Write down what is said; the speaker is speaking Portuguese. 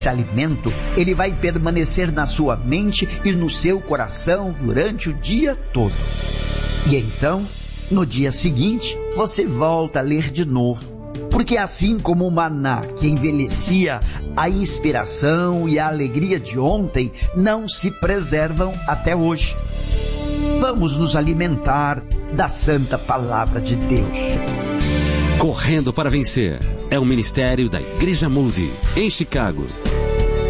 Esse alimento, ele vai permanecer na sua mente e no seu coração durante o dia todo. E então, no dia seguinte, você volta a ler de novo. Porque assim como o maná que envelhecia, a inspiração e a alegria de ontem não se preservam até hoje. Vamos nos alimentar da Santa Palavra de Deus. Correndo para Vencer é um ministério da Igreja Moody, em Chicago.